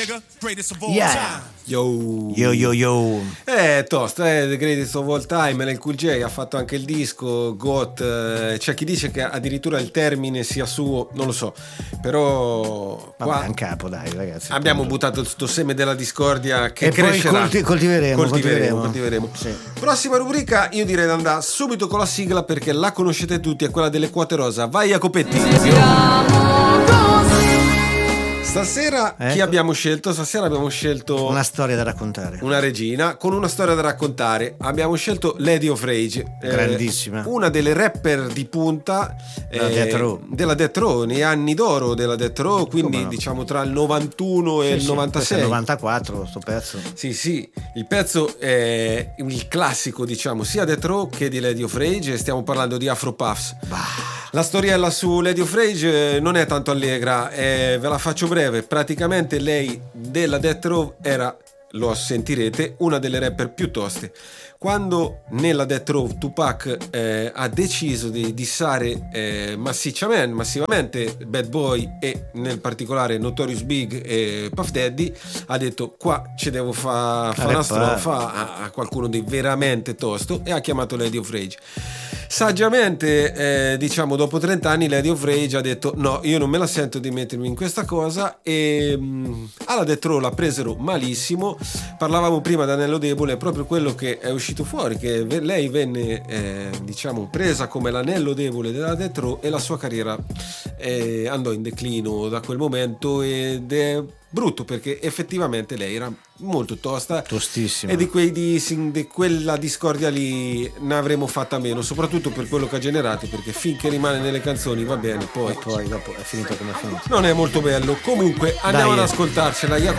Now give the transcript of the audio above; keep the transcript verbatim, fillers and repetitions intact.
Yeah. Yo. Yo yo yo. Eh, tosto, eh, The Greatest of All Time, L Cool J ha fatto anche il disco, Got, eh, c'è chi dice che addirittura il termine sia suo, non lo so, però Vabbè, qua un capo, dai ragazzi. abbiamo appunto. buttato sto seme della discordia che E crescerà. poi colti- coltiveremo, coltiveremo, coltiveremo. coltiveremo. Sì. Prossima rubrica, io direi di andare subito con la sigla perché la conoscete tutti, è quella delle quote rosa. Vai Jacopetti. Stasera Ecco. chi abbiamo scelto? Stasera abbiamo scelto Una storia da raccontare. una regina con una storia da raccontare. Abbiamo scelto Lady of Rage, eh, Grandissima. una delle rapper di punta Della Death Row. della Death Row, nei anni d'oro della Death Row, quindi Come no? diciamo tra il novantuno e Sì, il sì, novantasei. questo è il novantaquattro sto pezzo. Sì, sì, il pezzo è il classico, diciamo, sia Death Row che di Lady of Rage, e stiamo parlando di Afro Puffs. Bah. La storiella su Lady of Rage eh, non è tanto allegra, eh, ve la faccio breve. Praticamente lei della Death Row era, lo sentirete, una delle rapper più toste. Quando nella Death Row Tupac eh, ha deciso di dissare eh, massicciamente, massivamente Bad Boy e nel particolare Notorious Big e Puff Daddy, ha detto qua ci devo fare fa una strofa a, a qualcuno di veramente tosto, e ha chiamato Lady of Rage. Saggiamente, eh, diciamo, dopo trenta anni Lady of Rage ha detto no, io non me la sento di mettermi in questa cosa, e mh, alla Death Row la presero malissimo. Parlavamo prima d'Anello Debole, è proprio quello che è uscito fuori, che ve- lei venne eh, diciamo presa come l'anello debole della Death Row, e la sua carriera eh, andò in declino da quel momento, ed è brutto perché effettivamente lei era molto tosta, Tostissima. e di, quei di, di quella discordia lì ne avremmo fatta meno, soprattutto per quello che ha generato, perché finché rimane nelle canzoni va bene, poi E poi dopo è finito come è finito. non è molto bello. Comunque andiamo Dai. ad ascoltarcela. Jacopo